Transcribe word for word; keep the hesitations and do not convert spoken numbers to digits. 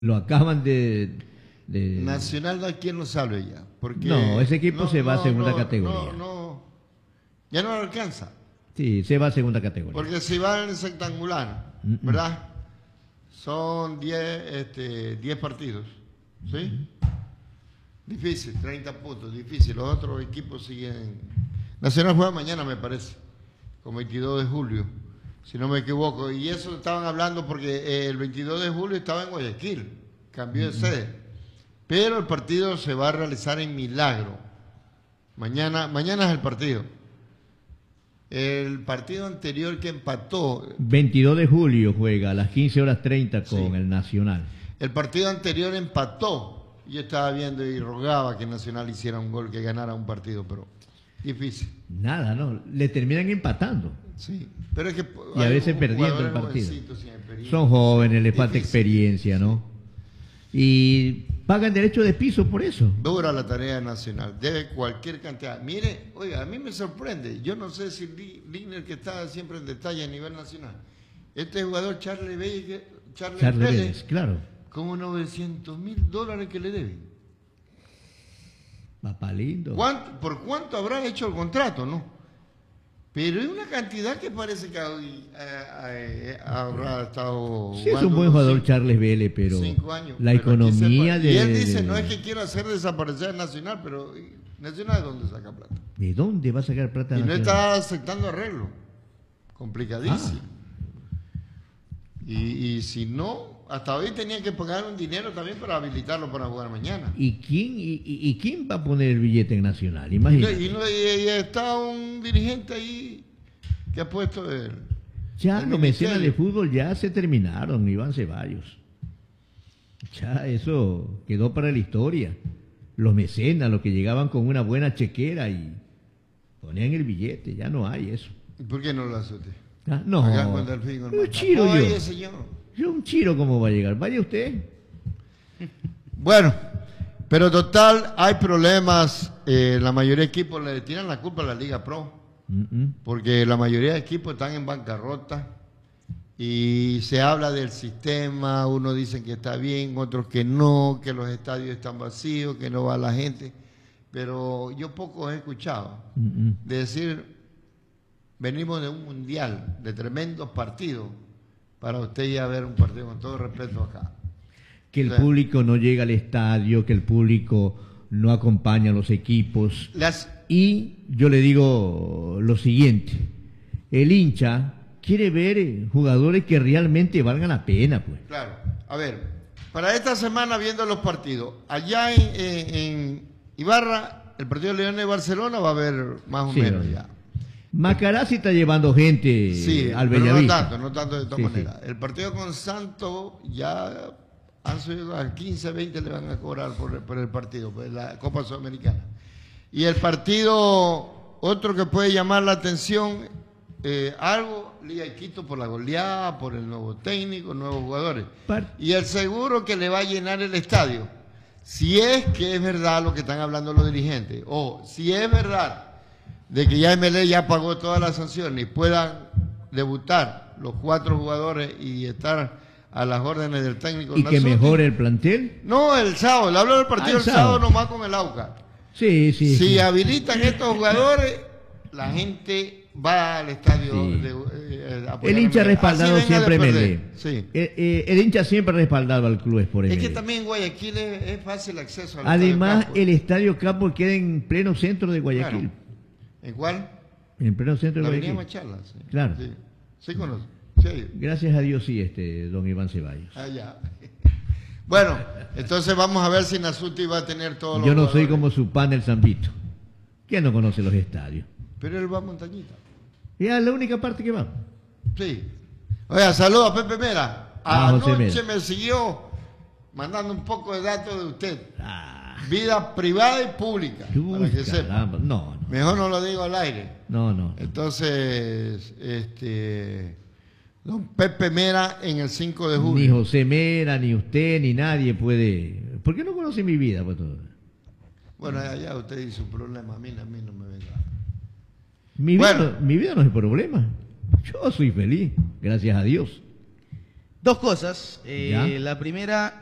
Lo acaban de, de... Nacional no hay quien lo salve ya. Porque no, ese equipo no, se va no, a segunda no, categoría. No, no, ya no lo alcanza. Sí, se va a segunda categoría. Porque si va en el sectangular, mm -mm. ¿verdad? Son diez este, partidos. ¿Sí? Mm -hmm. Difícil, treinta puntos, difícil. Los otros equipos siguen. Nacional juega mañana, me parece, con veintidós de julio, si no me equivoco. Y eso estaban hablando porque el veintidós de julio estaba en Guayaquil, cambió de sede. Pero el partido se va a realizar en Milagro. Mañana, mañana es el partido. El partido anterior que empató. veintidós de julio juega a las quince horas treinta con sí. el Nacional. El partido anterior empató. Yo estaba viendo y rogaba que Nacional hiciera un gol, que ganara un partido, pero difícil. Nada, ¿no? Le terminan empatando. Sí, pero es que... Y a veces perdiendo el partido. Son jóvenes, les falta experiencia, ¿no? Y pagan derecho de piso por eso. Dura la tarea nacional, debe cualquier cantidad. Mire, oiga, a mí me sorprende. Yo no sé si Ligner, que está siempre en detalle a nivel nacional, este jugador Charles Vélez, Charles, Charles Vélez, Vélez, claro. Como novecientos mil dólares que le deben. Papá lindo. ¿Cuánto, ¿Por cuánto habrán hecho el contrato, no? Pero es una cantidad que parece que eh, eh, habrá estado. Sí, es un buen jugador cinco, Charles Vélez, pero cinco años, la pero economía de. Y él dice: no es que quiera hacer desaparecer Nacional, pero ¿Nacional de dónde saca plata? ¿De dónde va a sacar plata? Y Nacional? No está aceptando arreglo. Complicadísimo. Ah. Y, y si no, hasta hoy tenía que pagar un dinero también para habilitarlo para jugar mañana. ¿Y quién, y, y quién va a poner el billete en Nacional? Imagínate. Y, no, y, y está un dirigente ahí que ha puesto el. Ya los mecenas de fútbol ya se terminaron, Iván Ceballos. Ya eso quedó para la historia. Los mecenas, los que llegaban con una buena chequera y ponían el billete, ya no hay eso. ¿Y por qué no lo hace usted? Ah, no, un chiro yo. Oye, señor. Yo un chiro, ¿cómo va a llegar? Vaya usted. Bueno, pero total, hay problemas. Eh, la mayoría de equipos le tiran la culpa a la Liga Pro. Uh -uh. Porque la mayoría de equipos están en bancarrota. Y se habla del sistema. Unos dicen que está bien, otros que no, que los estadios están vacíos, que no va la gente. Pero yo poco he escuchado uh -uh. de decir... Venimos de un mundial, de tremendos partidos, para usted ir a ver un partido con todo respeto acá. Que el o sea, público no llega al estadio, que el público no acompaña a los equipos. Las... Y yo le digo lo siguiente, el hincha quiere ver jugadores que realmente valgan la pena, pues. Claro, a ver, para esta semana viendo los partidos, allá en, en, en Ibarra, el partido de León de Barcelona va a haber más o sí, menos ya. Macarazzi está llevando gente sí, al pero Bellavista. no tanto, no tanto de todas sí, maneras. Sí. El partido con Santos ya han subido al quince, veinte le van a cobrar por, por el partido, por la Copa Sudamericana. Y el partido, otro que puede llamar la atención, eh, algo, Liga de Quito por la goleada, por el nuevo técnico, nuevos jugadores. Par y el seguro que le va a llenar el estadio. Si es que es verdad lo que están hablando los dirigentes, o si es verdad de que ya M L E ya pagó todas las sanciones y puedan debutar los cuatro jugadores y estar a las órdenes del técnico. ¿Y que mejore el plantel? No, el sábado, le hablo del partido ah, el, el sábado. sábado nomás con el AUCA. Sí, sí. Si sí. habilitan estos jugadores, la gente va al estadio. Sí. De, eh, el hincha respaldado siempre M L E. Sí. Eh, eh, el hincha siempre respaldado al club por Es que también Guayaquil es, es fácil acceso al Además, estadio Campo. el estadio Campo queda en pleno centro de Guayaquil. Claro. ¿En cuál? En pleno centro la de Guayaquil. Machala, sí. Claro. Sí, sí conoce. Sí. Gracias a Dios sí, este, don Iván Ceballos. Ah, ya. Bueno, entonces vamos a ver si Nasuti va a tener todos los Yo no jugadores. soy como su pan el Zambito. ¿Quién no conoce los estadios? Pero él va a Montañita. Ya es la única parte que va. Sí. Oiga, saludos a Pepe Mera. Ah, Anoche Mera. me siguió mandando un poco de datos de usted. Ah. Vida privada y pública, Uf, para que sepa. No, no. Mejor no lo digo al aire. No, no. Entonces, este, don Pepe Mera en el cinco de julio. Ni José Mera, ni usted, ni nadie puede. ¿Por qué no conoce mi vida? Pues, todo? Bueno, allá usted y su problema, a mí, a mí no me venga. Mi, bueno. vida, no, mi vida no es problema. Yo soy feliz, gracias a Dios. Dos cosas. Eh, la primera,